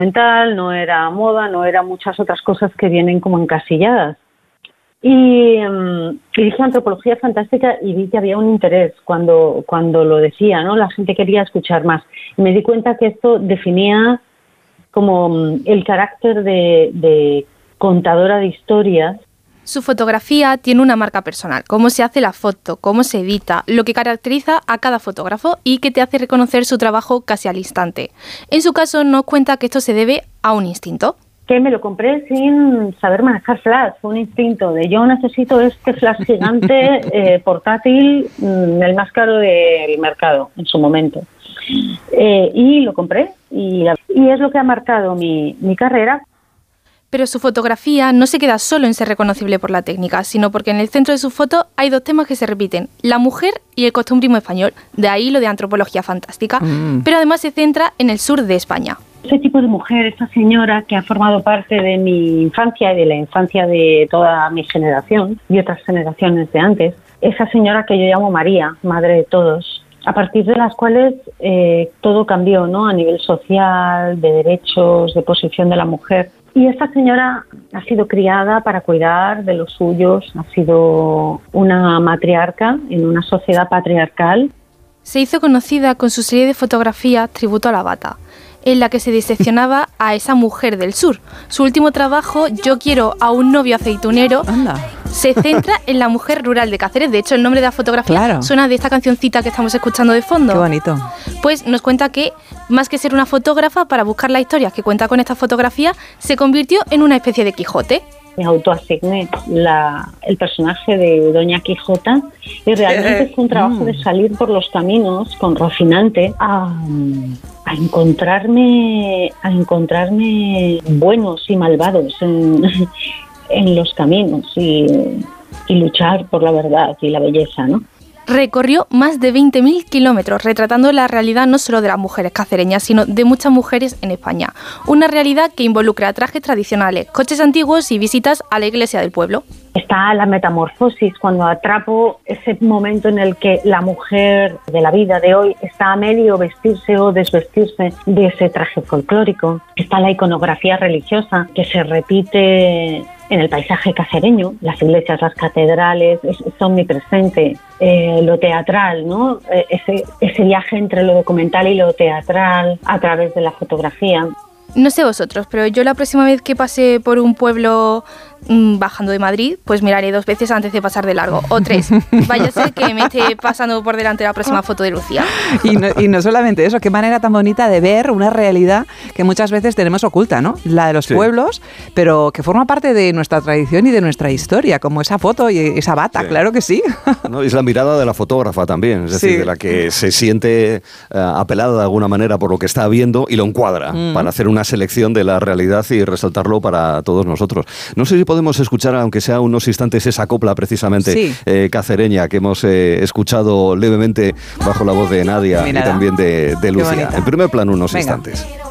mental, no era moda, no eran muchas otras cosas que vienen como encasilladas. Y dije antropología fantástica y vi que había un interés cuando lo decía, ¿no? La gente quería escuchar más. Y me di cuenta que esto definía como el carácter de contadora de historias. Su fotografía tiene una marca personal, cómo se hace la foto, cómo se edita, lo que caracteriza a cada fotógrafo y que te hace reconocer su trabajo casi al instante. En su caso nos cuenta que esto se debe a un instinto. Que me lo compré sin saber manejar flash, fue un instinto de yo necesito este flash gigante portátil, el más caro del mercado en su momento. Y lo compré y es lo que ha marcado mi carrera. Pero su fotografía no se queda solo en ser reconocible por la técnica, sino porque en el centro de su foto hay dos temas que se repiten, la mujer y el costumbrismo español, de ahí lo de antropología fantástica, pero además se centra en el sur de España. Ese tipo de mujer, esa señora que ha formado parte de mi infancia y de la infancia de toda mi generación y otras generaciones de antes, esa señora que yo llamo María, madre de todos, a partir de las cuales todo cambió, ¿no? A nivel social, de derechos, de posición de la mujer. Y esta señora ha sido criada para cuidar de los suyos, ha sido una matriarca en una sociedad patriarcal. Se hizo conocida con su serie de fotografías Tributo a la Bata, en la que se diseccionaba a esa mujer del sur. Su último trabajo, Yo quiero a un novio aceitunero, se centra en la mujer rural de Cáceres. De hecho, el nombre de la fotografía suena de esta cancioncita que estamos escuchando de fondo. Qué bonito. Pues nos cuenta que, más que ser una fotógrafa, para buscar las historias que cuenta con esta fotografía, se convirtió en una especie de Quijote. Me autoasigné el personaje de Doña Quijota y realmente fue un trabajo de salir por los caminos con Rocinante a encontrarme buenos y malvados en los caminos y luchar por la verdad y la belleza, ¿no? Recorrió más de 20.000 kilómetros retratando la realidad no solo de las mujeres cacereñas, sino de muchas mujeres en España. Una realidad que involucra trajes tradicionales, coches antiguos y visitas a la iglesia del pueblo. Está la metamorfosis, cuando atrapo ese momento en el que la mujer de la vida de hoy está a medio vestirse o desvestirse de ese traje folclórico. Está la iconografía religiosa que se repite en el paisaje cacereño, las iglesias, las catedrales, es omnipresente. Lo teatral, ¿no? Ese viaje entre lo documental y lo teatral a través de la fotografía. No sé vosotros, pero yo la próxima vez que pase por un pueblo bajando de Madrid, pues miraré 2 veces antes de pasar de largo, o 3. Vaya a ser que me esté pasando por delante la próxima foto de Lucía. Y no solamente eso, qué manera tan bonita de ver una realidad que muchas veces tenemos oculta, ¿no? La de los pueblos, pero que forma parte de nuestra tradición y de nuestra historia, como esa foto y esa bata, claro que sí. No, es la mirada de la fotógrafa también, es decir, de la que se siente apelada de alguna manera por lo que está viendo y lo encuadra para hacer una selección de la realidad y resaltarlo para todos nosotros. No sé si podemos escuchar, aunque sea unos instantes, esa copla precisamente cacereña que hemos escuchado levemente bajo la voz de Nadia y también de Lucía. En primer plano, unos instantes.